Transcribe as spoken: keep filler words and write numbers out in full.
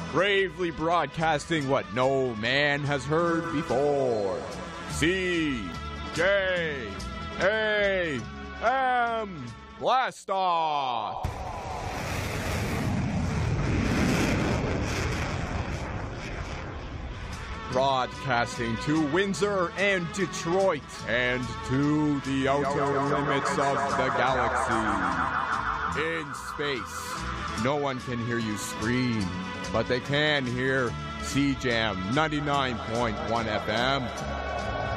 bravely broadcasting what no man has heard before. C J A M Blast Off! Broadcasting to Windsor and Detroit and to the outer limits of the galaxy. In space, no one can hear you scream, but they can hear C J A M ninety-nine point one F M